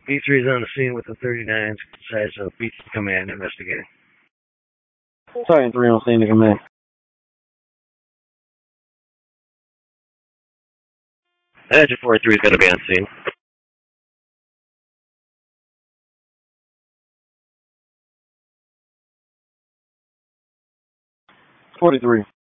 B3 is on the scene with the 39s. Decides to beat the command investigating. Sergeant 3 on scene to command. Agent 43 is going to be on scene. 43.